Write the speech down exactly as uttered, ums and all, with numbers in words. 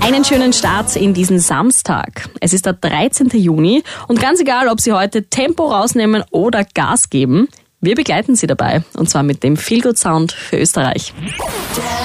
Einen schönen Start in diesen Samstag. Es ist der dreizehnten Juni und ganz egal, ob Sie heute Tempo rausnehmen oder Gas geben, wir begleiten Sie dabei und zwar mit dem Feel Good Sound für Österreich.